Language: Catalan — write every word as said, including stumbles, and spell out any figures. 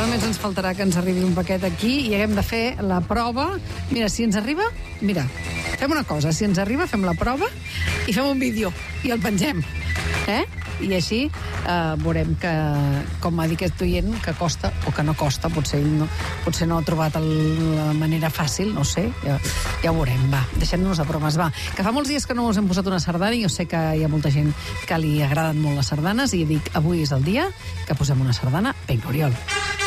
Ara només ens faltarà que ens arribi un paquet aquí i haguem de fer la prova. Mira, si ens arriba... Mira, fem una cosa. Si ens arriba, fem la prova i fem un vídeo i el pengem. Eh? I així eh, veurem que, com ha dit aquest oient, que costa o que no costa. Potser no, potser no ha trobat el, la manera fàcil, no sé. Ja, ja ho veurem, va. Deixem-nos de bromes, va. Que fa molts dies que no us hem posat una sardana i jo sé que hi ha molta gent que li agraden molt les sardanes i dic, avui és el dia que posem una sardana. Vinga, Oriol.